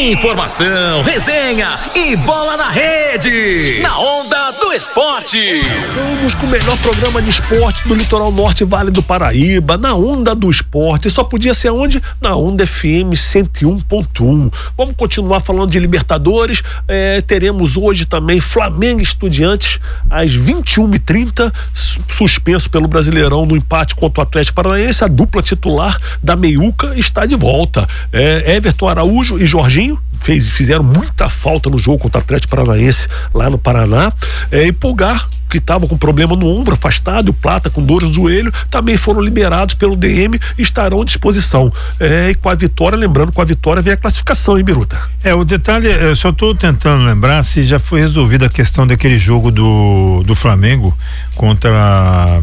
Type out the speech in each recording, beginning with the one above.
Informação, resenha e bola na rede. Na Onda do Esporte. Vamos com o melhor programa de esporte do Litoral Norte e Vale do Paraíba, na Onda do Esporte. Só podia ser onde? Na Onda FM 101.1. Vamos continuar falando de Libertadores. Teremos hoje também Flamengo e Estudiantes às 21h30, suspenso pelo Brasileirão no empate contra o Atlético Paranaense. A dupla titular da Meiuca está de volta. Everton Araújo e Jorginho fizeram muita falta no jogo contra o Atlético Paranaense lá no Paraná. E Pulgar, que estava com problema no ombro, afastado, e o Plata com dor no joelho, também foram liberados pelo DM e estarão à disposição. E com a vitória, lembrando, com a vitória vem a classificação, hein, Biruta? O detalhe, eu só estou tentando lembrar se já foi resolvida a questão daquele jogo do Flamengo contra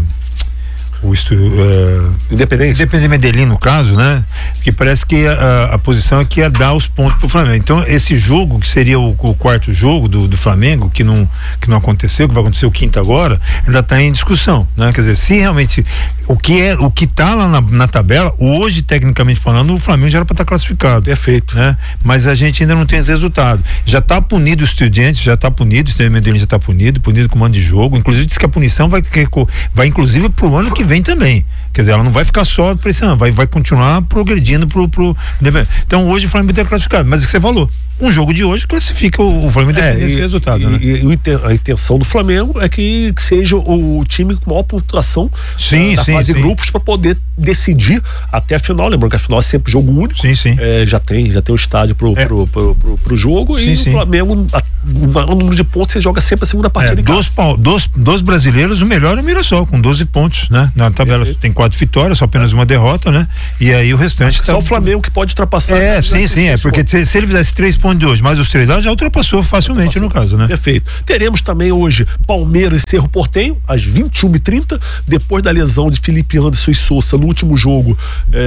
o Independente Medellín, no caso, né? Que parece que a posição é que ia dar os pontos pro Flamengo. Então, esse jogo, que seria o quarto jogo do Flamengo, que não aconteceu, que vai acontecer o quinto agora, ainda está em discussão, né? Quer dizer, se realmente o que tá lá na tabela, hoje, tecnicamente falando, o Flamengo já era para estar classificado. Perfeito. Né? Mas a gente ainda não tem esse resultado. Já está punido o Estudiantes, o Independente Medellín já está punido com mando de jogo. Inclusive, diz que a punição vai inclusive pro ano que vem também. Quer dizer, ela não vai ficar só por esse ano, vai continuar progredindo pro. Então, hoje o Flamengo está classificado. Mas é que você falou. Um jogo de hoje classifica o Flamengo desse resultado, né? A intenção do Flamengo é que seja o time com maior pontuação da fase de grupos para poder decidir até a final. Lembrando que a final é sempre jogo único. Já tem o estádio pro jogo. O Flamengo, o número de pontos, você joga sempre a segunda partida em casa. Dos brasileiros, o melhor é o Mirassol, com 12 pontos, né? Na tabela tem 4 vitórias, só apenas uma derrota, né? E aí o restante só o Flamengo que pode ultrapassar. Porque se ele fizesse 3 pontos de hoje, mas os 3 já ultrapassou facilmente no caso, né? Perfeito. Teremos também hoje Palmeiras e Cerro Porteño às 21h30, depois da lesão de Felipe Anderson e Sousa no último jogo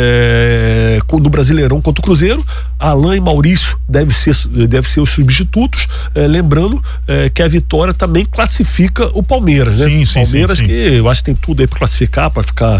no Brasileirão contra o Cruzeiro. Alain e Maurício deve ser os substitutos, lembrando que a vitória também classifica o Palmeiras, né? Palmeiras que eu acho que tem tudo aí para classificar, para ficar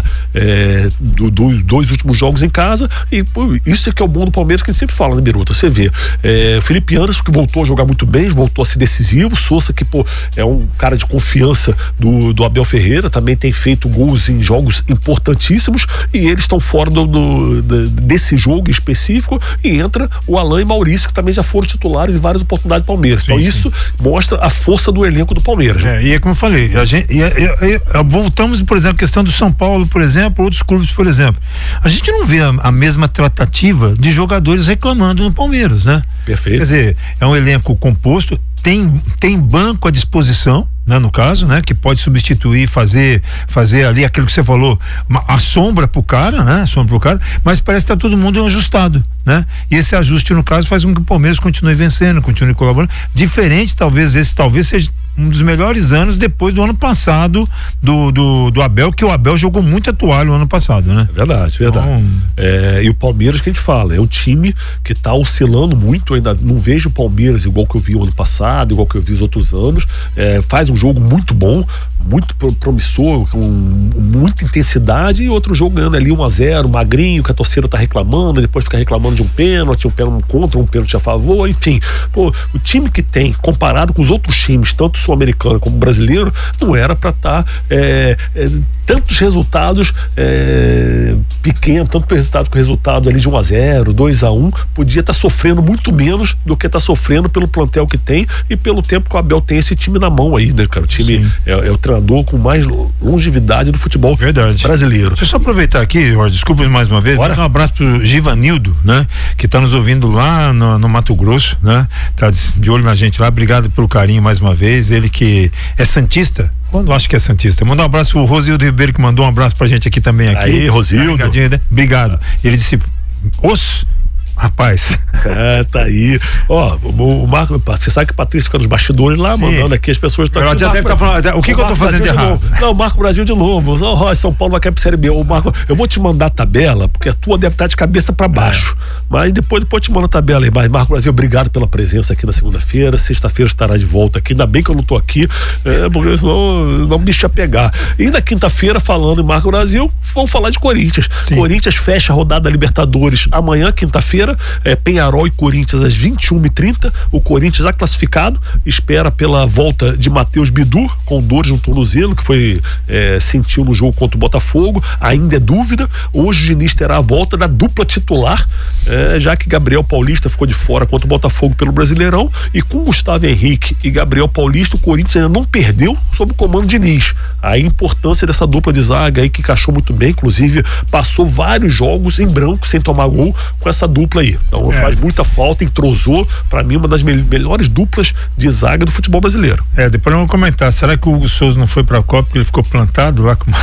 dos 2 últimos jogos em casa, e isso é que é o bom do Palmeiras, que a gente sempre fala, né, Biruta? Você vê Felipe Anderson, que voltou a jogar muito bem, voltou a ser decisivo. Sousa, que é um cara de confiança do Abel Ferreira, também tem feito gols em jogos importantíssimos, e eles estão fora desse jogo específico, e entra o Alain e Maurício, que também já foram titulares em várias oportunidades do Palmeiras. Então isso mostra a força do elenco do Palmeiras. E é como eu falei, voltamos, por exemplo, a questão do São Paulo, por exemplo, outros clubes, por exemplo. A gente não vê a mesma tratativa de jogadores reclamando no Palmeiras, né? Perfeito. Quer dizer, é um elenco composto, tem banco à disposição, né, no caso, né, que pode substituir, fazer ali aquilo que você falou, a sombra pro cara, né, mas parece que tá todo mundo ajustado, né, e esse ajuste, no caso, faz com que o Palmeiras continue vencendo, continue colaborando, diferente, talvez seja um dos melhores anos depois do ano passado do Abel, que o Abel jogou muito a toalha o ano passado, né? Verdade. Então, e o Palmeiras, que a gente fala, é um time que tá oscilando muito, ainda não vejo o Palmeiras igual que eu vi o ano passado, igual que eu vi os outros anos, faz um jogo muito bom, muito promissor, com muita intensidade, e outro jogo ganhando ali 1-0, magrinho, que a torcida tá reclamando, depois fica reclamando de um pênalti contra, um pênalti a favor, enfim. O time que tem, comparado com os outros times, tanto sul-americano como brasileiro, não era para estar tantos resultados pequenos, tanto resultado com resultado ali de 1-0, 2-1, podia estar sofrendo muito menos do que está sofrendo pelo plantel que tem e pelo tempo que o Abel tem esse time na mão aí, né, cara? O time é o treinador com mais longevidade do futebol brasileiro. Deixa eu só aproveitar aqui, desculpa mais uma vez, dar um abraço pro Givanildo, né, que está nos ouvindo lá no Mato Grosso, né, tá de olho na gente lá, obrigado pelo carinho mais uma vez, ele que é santista, eu acho que é santista. Manda um abraço pro Rosildo Ribeiro, que mandou um abraço pra gente aqui também. Aí, Rosildo. Né? Obrigado. Ele disse, rapaz. Tá aí. O Marco, você sabe que o Patrícia fica nos bastidores lá, mandando aqui, as pessoas estão. Ela já deve estar falando, o que eu tô fazendo de errado? Não, o Marco Brasil de novo. São Paulo vai cair pro Série B. Marco, eu vou te mandar a tabela, porque a tua deve estar de cabeça para baixo. Mas depois te mando a tabela aí. Mas, Marco Brasil, obrigado pela presença aqui na segunda-feira. Sexta-feira estará de volta aqui. Ainda bem que eu não tô aqui, porque senão não me deixa pegar. E na quinta-feira, falando em Marco Brasil, vamos falar de Corinthians. Corinthians fecha a rodada da Libertadores amanhã, quinta-feira, Penharol e Corinthians às 21h30, o Corinthians já classificado, espera pela volta de Matheus Bidu, com dores no tornozelo, que foi sentiu no jogo contra o Botafogo, ainda é dúvida. Hoje o Diniz terá a volta da dupla titular, já que Gabriel Paulista ficou de fora contra o Botafogo pelo Brasileirão, e com Gustavo Henrique e Gabriel Paulista, o Corinthians ainda não perdeu sob o comando de Diniz. A importância dessa dupla de zaga aí, que encaixou muito bem, inclusive passou vários jogos em branco sem tomar gol com essa dupla aí. Então faz muita falta, entrosou, pra mim, uma das melhores duplas de zaga do futebol brasileiro. Depois vamos comentar, será que o Hugo Souza não foi pra Copa porque ele ficou plantado lá com...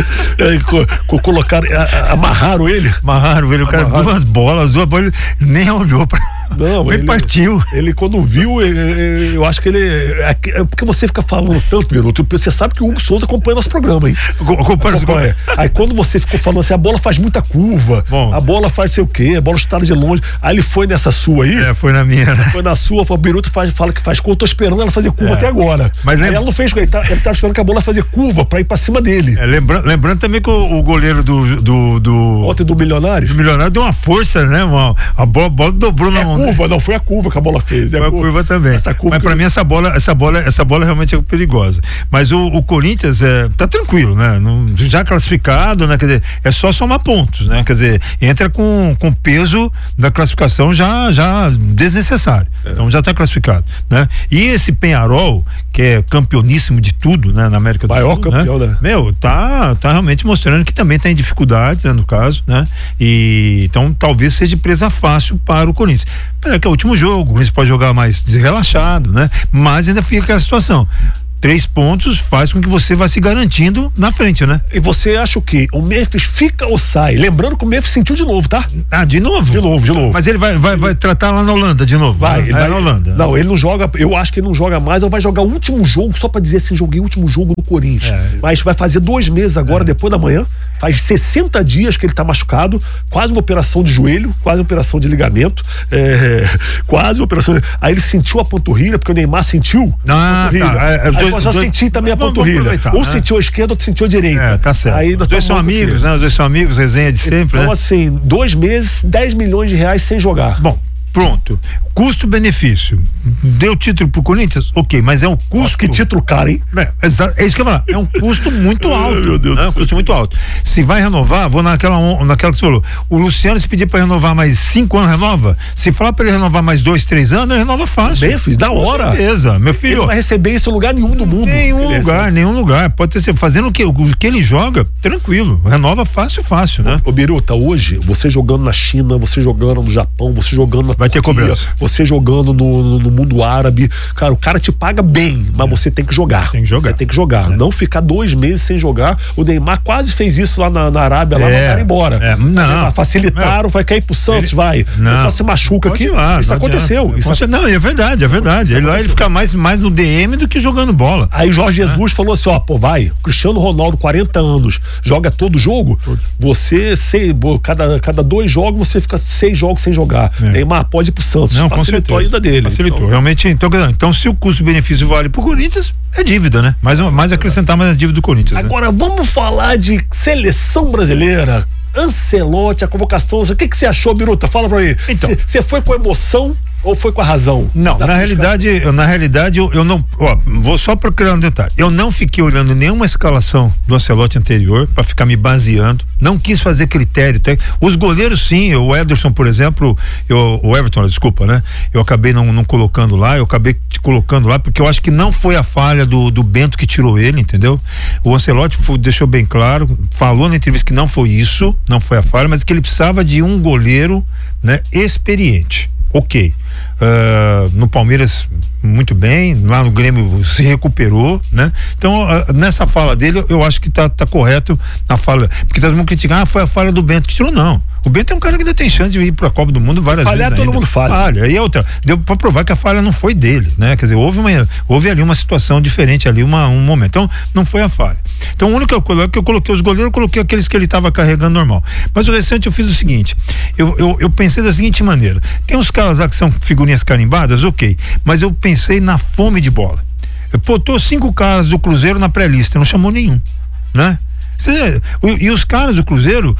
Colocaram, amarraram ele, o cara, duas bolas, ele nem olhou pra... Não, ele partiu. Ele quando viu, eu acho que ele... porque você fica falando tanto, Biruto, você sabe que o Hugo Souza acompanha nosso programa, hein? Acompanha. Aí quando você ficou falando assim, a bola faz muita curva, a bola faz sei o quê, a bola está de longe. Aí ele foi nessa sua aí. Foi na minha, né? Foi na sua, o Biruto fala que faz curva, eu tô esperando ela fazer curva até agora. Mas aí ela não fez, ele tá esperando que a bola fazer curva pra ir pra cima dele. Lembrando também que o goleiro ontem do Milionário? O Milionário deu uma força, né? A bola dobrou na mão. Curva, não foi a curva que a bola fez. Foi a curva também. Mas pra mim essa bola realmente é perigosa. Mas o Corinthians tá tranquilo, né? Já classificado, né? Quer dizer, é só somar pontos, né? Quer dizer, entra com peso da classificação já desnecessário. Então já tá classificado, né? E esse Penharol, que é campeoníssimo de tudo, né? Na América do Sul. Maior campeão, né? Tá realmente mostrando que também tem dificuldades, né? No caso, né? E então talvez seja presa fácil para o Corinthians. Que é o último jogo, o Corinthians pode jogar mais relaxado, né? Mas ainda fica aquela situação. 3 pontos faz com que você vá se garantindo na frente, né? E você acha o quê? O Memphis fica ou sai? Lembrando que o Memphis sentiu de novo, tá? De novo? De novo. Mas ele vai tratar lá na Holanda de novo? Vai na Holanda. Não, ele não joga, eu acho que ele não joga mais, ou vai jogar o último jogo, só pra dizer assim, joguei o último jogo no Corinthians. Mas vai fazer 2 meses agora, depois da manhã, faz 60 dias que ele tá machucado, quase uma operação de joelho, quase uma operação de ligamento, quase uma operação aí ele sentiu a panturrilha, porque o Neymar sentiu a panturrilha. Eu senti também a panturrilha. Um sentiu a esquerda, outro sentiu a direita. Tá certo. Aí, os dois são amigos, né? Os dois são amigos, resenha de sempre, então, assim, 2 meses, 10 milhões de reais sem jogar. Bom, pronto. Custo-benefício. Deu título pro Corinthians? Ok, mas é um custo... Nossa, que título caro, hein? É isso que eu ia falar. É um custo muito alto. Meu Deus do céu. É um custo muito alto. Se vai renovar, vou naquela que você falou. O Luciano, se pedir pra renovar mais 5 anos, renova. Se falar pra ele renovar mais 2, 3 anos, ele renova fácil. Bem, fiz, da hora. Com certeza, meu filho. Ele não vai receber isso em lugar nenhum do mundo. Nenhum lugar. Pode ter, fazendo o que ele joga, tranquilo. Renova fácil, né? Ô Biruta, hoje, você jogando na China, você jogando no Japão, você jogando na... Vai ter cobrança. Você jogando no mundo árabe, cara, o cara te paga bem, mas você tem que jogar. Você tem que jogar. Não ficar 2 meses sem jogar. O Neymar quase fez isso lá na Arábia, lá mandaram embora. Não. Facilitaram, vai cair pro Santos, vai. Você só se machuca aqui. Isso aconteceu. Não, é verdade. Ele fica mais no DM do que jogando bola. Aí Jorge Jesus falou assim, vai, Cristiano Ronaldo, 40 anos, joga todo jogo, você, cada 2 jogos, você fica 6 jogos sem jogar. Neymar pode ir pro Santos. Não, facilitou a ida dele. Facilitou. Então, realmente, então se o custo-benefício vale pro Corinthians, é dívida, né? Mais acrescentar mais a dívida do Corinthians. Agora, vamos falar de seleção brasileira. Ancelotti, a convocação, o que você achou, Biruta? Fala pra mim. Você foi com emoção ou foi com a razão? Não, na realidade eu não, vou só procurar um detalhe. Eu não fiquei olhando nenhuma escalação do Ancelotti anterior pra ficar me baseando. Não quis fazer critério. Os goleiros, sim, o Ederson, por exemplo, o Everton, desculpa, né? Eu acabei não colocando lá, eu acabei colocando lá porque eu acho que não foi a falha do Bento que tirou ele, entendeu? O Ancelotti deixou bem claro, falou na entrevista que não foi isso, não foi a falha, mas que ele precisava de um goleiro, né, experiente. Ok. No Palmeiras muito bem, lá no Grêmio se recuperou, né? Então, nessa fala dele, eu acho que tá correto a fala, porque todo mundo critica, foi a falha do Bento que tirou, não. O Bento é um cara que ainda tem chance de ir pra Copa do Mundo várias vezes ainda. Todo mundo falha. E outra, deu pra provar que a falha não foi dele, né? Quer dizer, houve ali uma situação diferente ali, um momento. Então, não foi a falha. Então, o único que eu coloquei os goleiros, eu coloquei aqueles que ele tava carregando normal. Mas o restante eu fiz o seguinte, eu pensei da seguinte maneira, tem uns caras lá que são figurinhas carimbadas, ok, mas eu pensei na fome de bola. Botou 5 caras do Cruzeiro na pré-lista, não chamou nenhum, né? E os caras do Cruzeiro,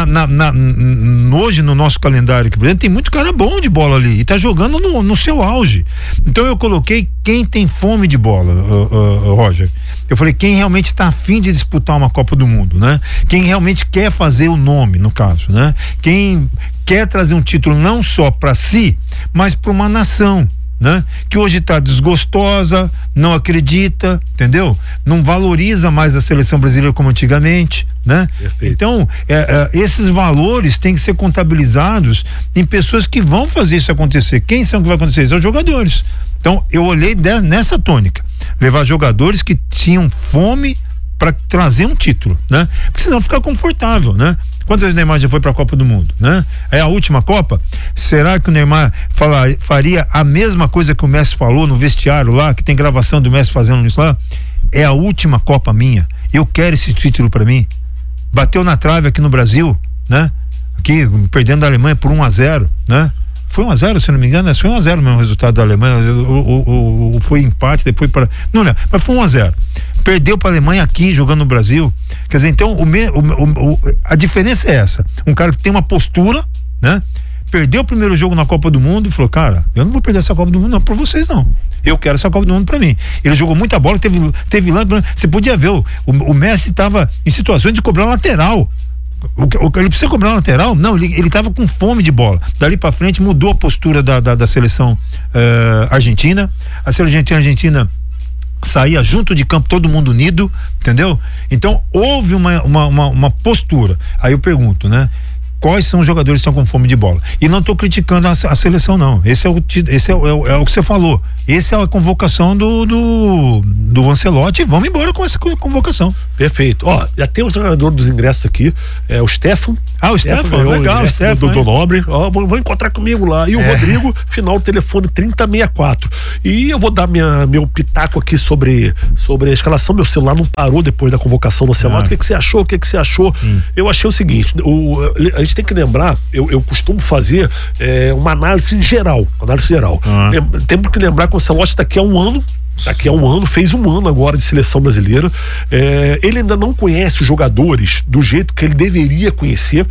hoje no nosso calendário aqui, por exemplo, tem muito cara bom de bola ali e tá jogando no seu auge. Então eu coloquei quem tem fome de bola, Roger. Eu falei quem realmente está afim de disputar uma Copa do Mundo, né? Quem realmente quer fazer o nome, no caso, né? Quem quer trazer um título não só para si, mas para uma nação, né? Que hoje está desgostosa, não acredita, entendeu? Não valoriza mais a seleção brasileira como antigamente, né? Perfeito. Então, esses valores têm que ser contabilizados em pessoas que vão fazer isso acontecer. Quem são que vai acontecer? São os jogadores. Então, eu olhei nessa tônica, levar jogadores que tinham fome para trazer um título, né? Porque senão fica confortável, né? Quantas vezes o Neymar já foi para a Copa do Mundo, né? É a última Copa? Será que o Neymar faria a mesma coisa que o Messi falou no vestiário lá, que tem gravação do Messi fazendo isso lá? É a última Copa minha. Eu quero esse título para mim. Bateu na trave aqui no Brasil, né? Aqui, perdendo da Alemanha por 1-0, né? Foi 1-0, se não me engano, foi 1-0 mesmo o resultado da Alemanha, foi empate, depois para... Não lembro, mas foi 1-0. Perdeu para a Alemanha aqui, jogando no Brasil. Quer dizer, então, a diferença é essa. Um cara que tem uma postura, né? Perdeu o primeiro jogo na Copa do Mundo e falou, cara, eu não vou perder essa Copa do Mundo não por vocês não. Eu quero essa Copa do Mundo pra mim. Ele jogou muita bola, teve lá, você podia ver, o Messi estava em situações de cobrar lateral. Ele precisa cobrar um lateral? Não, ele tava com fome de bola. Dali pra frente mudou a postura da seleção argentina. A seleção argentina saía junto de campo, todo mundo unido, entendeu? Então houve uma postura. Aí eu pergunto, né? Quais são os jogadores que estão com fome de bola? E não estou criticando a seleção, não. Esse é o que você falou. Essa é a convocação do Ancelotti. Vamos embora com essa convocação. Perfeito. Ó, já tem o treinador dos ingressos aqui, o Stefan. O Stefan, legal, o Stefan. Do Nobre. Ó, vou encontrar comigo lá. E o Rodrigo, final do telefone 3064. E eu vou dar meu pitaco aqui sobre a escalação. Meu celular não parou depois da convocação do Ancelotti. O que você achou? Eu achei o seguinte, a gente tem que lembrar, eu costumo fazer uma análise geral. Temos que lembrar que o Ancelotti daqui a um ano, fez um ano agora de seleção brasileira. Ele ainda não conhece os jogadores do jeito que ele deveria conhecer.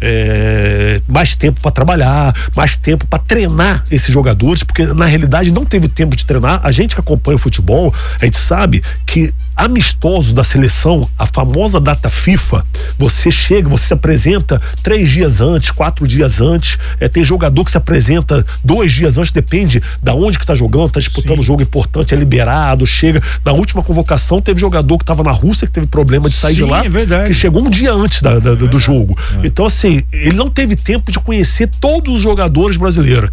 Mais tempo para trabalhar, mais tempo para treinar esses jogadores, porque na realidade não teve tempo de treinar. A gente que acompanha o futebol, a gente sabe que amistosos da seleção, a famosa data FIFA, você se apresenta 3 dias antes, 4 dias antes, tem jogador que se apresenta 2 dias antes, depende da onde que tá jogando, tá disputando um jogo importante, é liberado, chega. Na última convocação teve jogador que tava na Rússia, que teve problema de sair de lá, que chegou um dia antes do jogo. Então assim, ele não teve tempo de conhecer todos os jogadores brasileiros,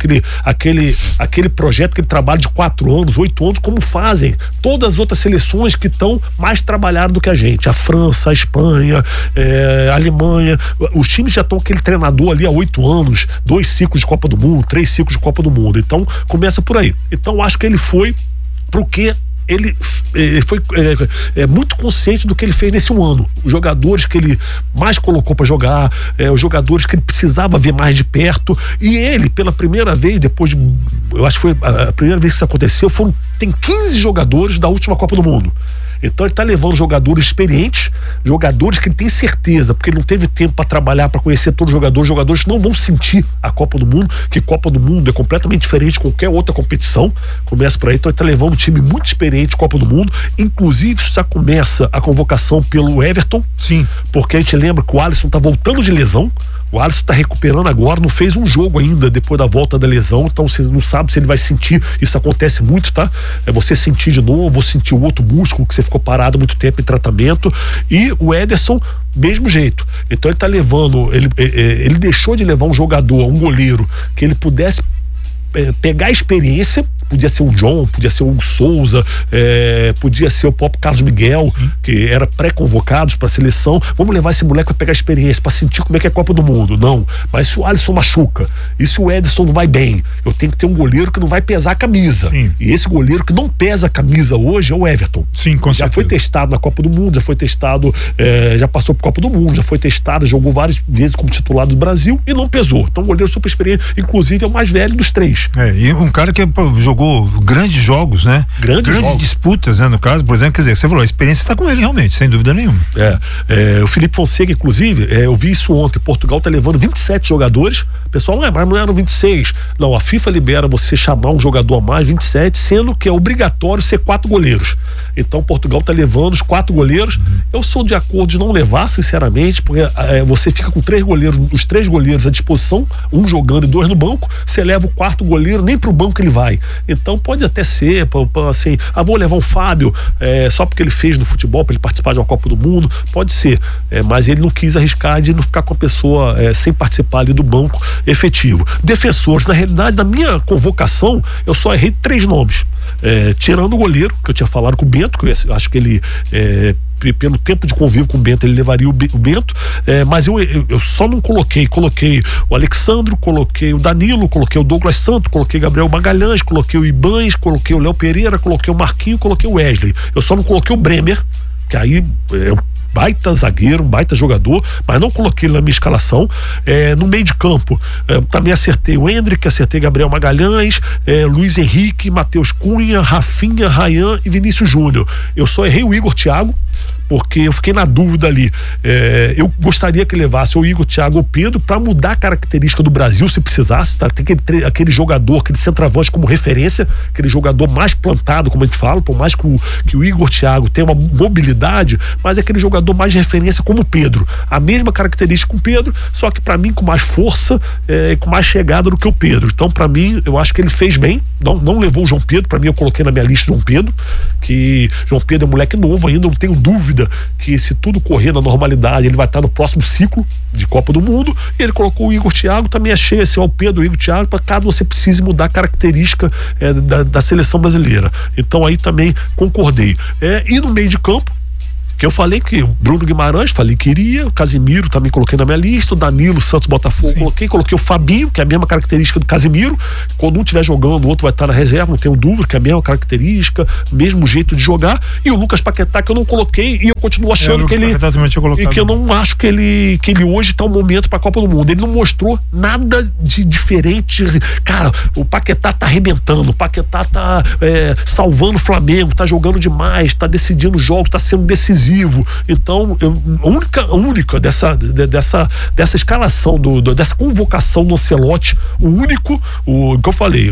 aquele projeto, aquele trabalho de 4 anos, 8 anos, como fazem todas as outras seleções que estão mais trabalhadas do que a gente, a França, a Espanha, a Alemanha. Os times já estão com aquele treinador ali há 8 anos, 2 ciclos de Copa do Mundo, 3 ciclos de Copa do Mundo. Então começa por aí. Então acho que ele foi pro que ele foi muito consciente do que ele fez nesse um ano. Os jogadores que ele mais colocou para jogar, os jogadores que ele precisava ver mais de perto, e ele, pela primeira vez, eu acho que foi a primeira vez que isso aconteceu, tem 15 jogadores da última Copa do Mundo. Então ele tá levando jogadores experientes, jogadores que ele tem certeza, porque ele não teve tempo para trabalhar, para conhecer todos os jogadores que não vão sentir a Copa do Mundo, que Copa do Mundo é completamente diferente de qualquer outra competição. Começa por aí. Então ele tá levando um time muito experiente Copa do Mundo, inclusive já começa a convocação pelo Everton. Sim. Porque a gente lembra que o Alisson tá voltando de lesão. O Alisson tá recuperando agora, não fez um jogo ainda depois da volta da lesão, então você não sabe se ele vai sentir. Isso acontece muito, tá? É você sentir de novo, sentir o outro músculo que você ficou parado muito tempo em tratamento. E o Ederson, mesmo jeito. Então ele tá levando, ele deixou de levar um jogador, um goleiro, que ele pudesse pegar a experiência. Podia ser o John, podia ser o Hugo Souza, podia ser o próprio Carlos Miguel, que era pré-convocados para a seleção. Vamos levar esse moleque para pegar a experiência, para sentir como é que é a Copa do Mundo. Não, mas se o Alisson machuca, e se o Ederson não vai bem, eu tenho que ter um goleiro que não vai pesar a camisa. Sim. E esse goleiro que não pesa a camisa hoje é o Everton. Sim, com certeza. Já foi testado na Copa do Mundo, já foi testado, já passou por Copa do Mundo, já foi testado, jogou várias vezes como titular do Brasil e não pesou. Então, um goleiro super experiente, inclusive é o mais velho dos 3. E um cara que jogou jogou grandes jogos, né? Grandes jogos. Disputas, né? No caso, por exemplo, quer dizer, você falou, a experiência tá com ele realmente, sem dúvida nenhuma. O Felipe Fonseca, inclusive, eu vi isso ontem, Portugal tá levando 27 jogadores, o pessoal, mas não eram 26. Não, a FIFA libera você chamar um jogador a mais, 27, sendo que é obrigatório ser 4 goleiros. Então Portugal tá levando os 4 goleiros. Eu sou de acordo de não levar, sinceramente, porque você fica com 3 goleiros, os 3 goleiros à disposição, um jogando e 2 no banco, você leva o 4º goleiro, nem pro banco ele vai. Então pode até ser, assim, vou levar um Fábio, só porque ele fez no futebol, para ele participar de uma Copa do Mundo, pode ser, mas ele não quis arriscar de não ficar com a pessoa sem participar ali do banco efetivo. Defensores, na realidade, na minha convocação, eu só errei 3 nomes, tirando o goleiro, que eu tinha falado com o Bento, que eu acho que ele pelo tempo de convívio com o Bento, ele levaria o Bento, mas eu só não coloquei o Alexandro, coloquei o Danilo, coloquei o Douglas Santos, coloquei o Gabriel Magalhães, coloquei o Ibães, coloquei o Léo Pereira, coloquei o Marquinho, coloquei o Wesley. Eu só não coloquei o Bremer, que aí é um baita zagueiro, um baita jogador, mas não coloquei ele na minha escalação. No meio de campo, também acertei o Hendrick, acertei Gabriel Magalhães, Luiz Henrique, Matheus Cunha, Rafinha, Ryan e Vinícius Júnior. Eu só errei o Igor Thiago, porque eu fiquei na dúvida ali. Eu gostaria que levasse o Igor, Thiago ou Pedro para mudar a característica do Brasil, se precisasse, tá? Tem aquele jogador, aquele centroavante como referência, aquele jogador mais plantado, como a gente fala, por mais que o Igor, Thiago tenha uma mobilidade, mas é aquele jogador mais de referência como o Pedro. A mesma característica com o Pedro, só que para mim com mais força, com mais chegada do que o Pedro. Então, para mim, eu acho que ele fez bem. Não levou o João Pedro, para mim eu coloquei na minha lista João Pedro, que João Pedro é um moleque novo ainda, não tenho dúvida que se tudo correr na normalidade, ele vai estar no próximo ciclo de Copa do Mundo. E ele colocou o Igor Thiago, também achei assim, o Pedro, o Igor Thiago, para caso você precise mudar a característica da seleção brasileira. Então aí também concordei. E no meio de campo, que eu falei que o Bruno Guimarães, falei que iria, o Casimiro também coloquei na minha lista, o Danilo, Santos, Botafogo, coloquei o Fabinho, que é a mesma característica do Casimiro. Quando um estiver jogando, o outro vai estar na reserva, não tenho dúvida, que é a mesma característica, mesmo jeito de jogar. E o Lucas Paquetá, que eu não coloquei, e eu continuo achando que ele, e que eu não acho que ele hoje está um momento para a Copa do Mundo. Ele não mostrou nada de diferente. Cara, o Paquetá tá arrebentando, o Paquetá tá salvando o Flamengo, tá jogando demais, tá decidindo jogos, tá sendo decisivo. Então, a única dessa escalação, dessa convocação do Ancelotti, o que eu falei,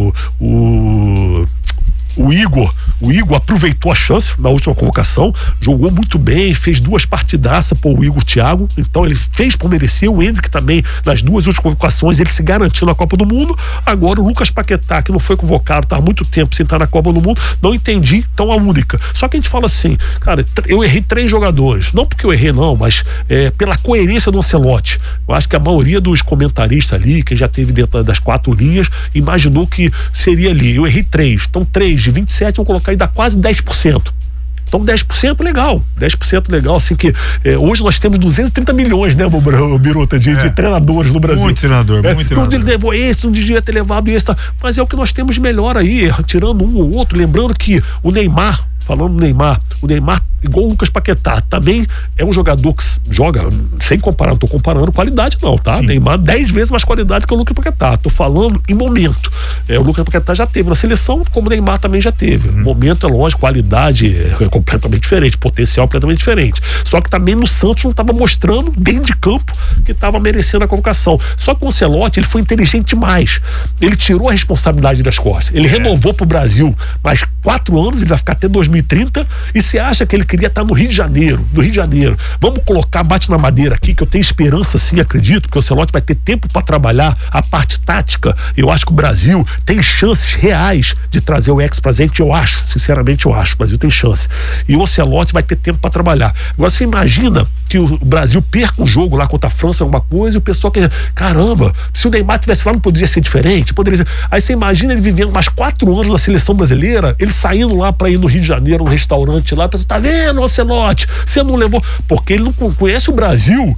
o Igor aproveitou a chance na última convocação, jogou muito bem, fez 2 partidaças o Igor Thiago, então ele fez por merecer. O Hendrick também, nas 2 últimas convocações, ele se garantiu na Copa do Mundo. Agora o Lucas Paquetá, que não foi convocado, tá há muito tempo sem estar na Copa do Mundo, não entendi, então a única. Só que a gente fala assim, cara, eu errei 3 jogadores, não porque eu errei não, mas pela coerência do Ancelotti. Eu acho que a maioria dos comentaristas ali, que já teve dentro das 4 linhas, imaginou que seria ali. Eu errei 3, então 3 de 27, vou colocar aí, dá quase 10%. Então 10% legal, 10% legal, assim que hoje nós temos 230 milhões, né, Biruta, de treinadores no Brasil. Muito treinador, muito treinador. Ele levou esse, não devia ter levado esse, mas é o que nós temos de melhor aí, tirando um ou outro. Lembrando que o Neymar, falando do Neymar, igual o Lucas Paquetá, também é um jogador que joga, sem comparar, não tô comparando qualidade não, tá? Sim. Neymar 10 vezes mais qualidade que o Lucas Paquetá, tô falando em momento. O Lucas Paquetá já teve na seleção, como o Neymar também já teve. Momento é lógico, qualidade é completamente diferente, potencial completamente diferente. Só que também no Santos não estava mostrando dentro de campo que estava merecendo a convocação. Só que o Ancelotti, ele foi inteligente demais. Ele tirou a responsabilidade das costas. Ele renovou pro Brasil mais 4 anos, ele vai ficar até 2030, e você acha que ele queria estar no Rio de Janeiro, vamos colocar, bate na madeira aqui, que eu tenho esperança, sim, acredito que o Ancelotti vai ter tempo para trabalhar a parte tática. Eu acho que o Brasil tem chances reais de trazer o ex-presente, sinceramente eu acho, o Brasil tem chance, e o Ancelotti vai ter tempo para trabalhar. Agora você imagina que o Brasil perca um jogo lá contra a França, alguma coisa, e o pessoal quer, caramba, se o Neymar tivesse lá não poderia ser diferente, aí você imagina ele vivendo mais 4 anos na seleção brasileira, ele saindo lá para ir no Rio de Janeiro, no restaurante lá, a pessoa, tá vendo? fazendo, Ancelotti? Você não levou, porque ele não conhece o Brasil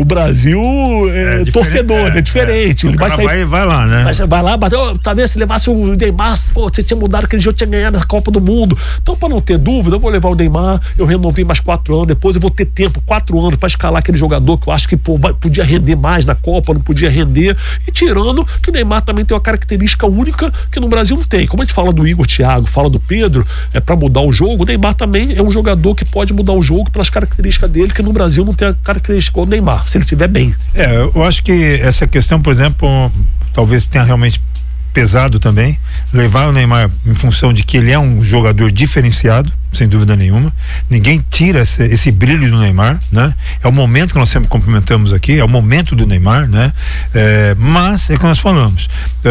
é torcedor, é diferente. Ele vai sair, vai lá, né? Vai lá, bateu, tá vendo, se levasse o Neymar, pô, você tinha mudado aquele jogo, tinha ganhado a Copa do Mundo. Então, pra não ter dúvida, eu vou levar o Neymar, eu renovei mais 4 anos, depois eu vou ter tempo, 4 anos pra escalar aquele jogador que eu acho que, pô, podia render mais na Copa, não podia render, e tirando que o Neymar também tem uma característica única que no Brasil não tem. Como a gente fala do Igor Thiago, fala do Pedro, pra mudar o jogo, o Neymar também é um jogador que pode mudar o jogo pelas características dele, que no Brasil não tem a característica do Neymar, se ele estiver bem. Eu acho que essa questão, por exemplo, talvez tenha realmente pesado também, levar o Neymar em função de que ele é um jogador diferenciado, sem dúvida nenhuma. Ninguém tira esse brilho do Neymar, né? É o momento que nós sempre cumprimentamos aqui, é o momento do Neymar, né? Mas é o que nós falamos.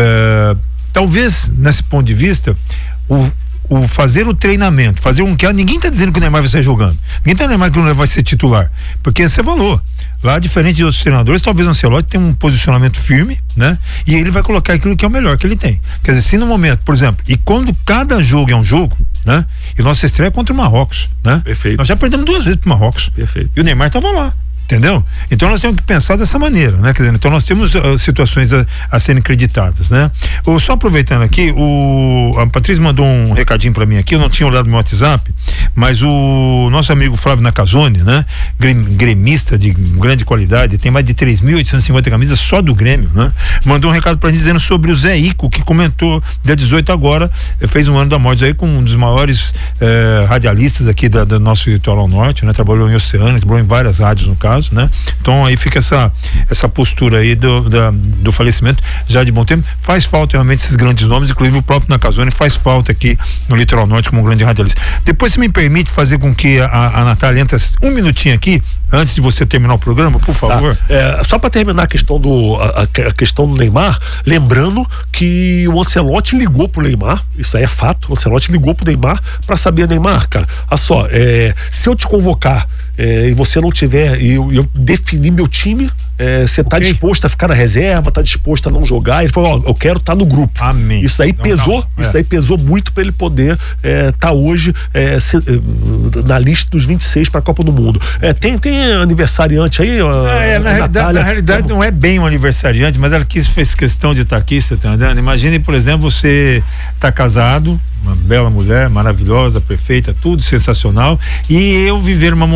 Talvez, nesse ponto de vista, o fazer o treinamento, fazer um que ninguém está dizendo que o Neymar vai sair jogando, ninguém está dizendo que o Neymar vai ser titular, porque você falou lá, diferente de outros treinadores, talvez o Ancelotti tenha um posicionamento firme, né? E ele vai colocar aquilo que é o melhor que ele tem. Quer dizer, se no momento, por exemplo, e quando cada jogo é um jogo, né? E nossa estreia é contra o Marrocos, né? Perfeito. Nós já perdemos 2 vezes pro Marrocos. Perfeito. E o Neymar estava lá. Entendeu? Então nós temos que pensar dessa maneira, né? Quer dizer, então nós temos situações a serem creditadas, né? Só aproveitando aqui, a Patrícia mandou um recadinho pra mim aqui, eu não tinha olhado no meu WhatsApp, mas o nosso amigo Flávio Nakazone, né? Gremista de grande qualidade, tem mais de 3.850 camisas só do Grêmio, né? Mandou um recado pra gente dizendo sobre o Zé Ico, que comentou dia 18 agora, fez um ano da morte aí com um dos maiores radialistas aqui do nosso litoral norte, né? Trabalhou em Oceânia, trabalhou em várias rádios no caso, né? Então aí fica essa postura aí do falecimento já de bom tempo. Faz falta realmente esses grandes nomes, inclusive o próprio Nakazone faz falta aqui no litoral norte como um grande radialista. Depois você me permite fazer com que a Natália entre um minutinho aqui antes de você terminar o programa, por favor. Só para terminar a questão a questão do Neymar, lembrando que o Ancelotti ligou pro Neymar, isso aí é fato, o Ancelotti ligou pro Neymar para saber, Neymar, cara, olha só, se eu te convocar e você não tiver, e eu definir meu time, você tá disposto a ficar na reserva, tá disposto a não jogar? Ele falou, eu quero estar no grupo. Amém. Isso aí isso aí pesou muito para ele poder tá hoje na lista dos 26 para a Copa do Mundo. Tem aniversariante aí? Na realidade não é bem um aniversariante, mas ela fez questão de estar aqui, você tá entendendo? Imagine, por exemplo, você tá casado, uma bela mulher, maravilhosa, perfeita, tudo sensacional, e eu viver uma